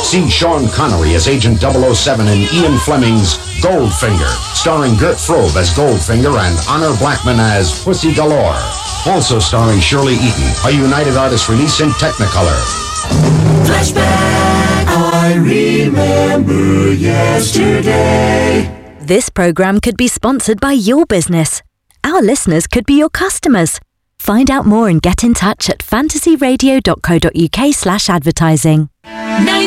See Sean Connery as Agent 007 in Ian Fleming's Goldfinger, starring Gert Frobe as Goldfinger and Honor Blackman as Pussy Galore. Also starring Shirley Eaton, a United Artists release in Technicolor. Flashback, I remember yesterday. This program could be sponsored by your business. Our listeners could be your customers. Find out more and get in touch at fantasyradio.co.uk/advertising.